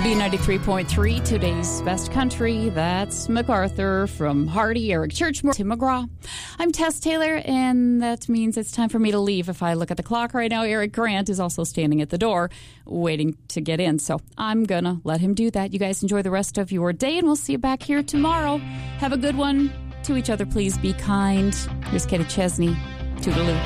B93.3, today's best country. That's MacArthur from Hardy, Eric Churchmore, Tim McGraw. I'm Tess Taylor, and that means it's time for me to leave. If I look at the clock right now, Eric Grant is also standing at the door waiting to get in. So I'm going to let him do that. You guys enjoy the rest of your day, and we'll see you back here tomorrow. Have a good one. To each other, please be kind. Here's Katie Chesney. Toodaloo.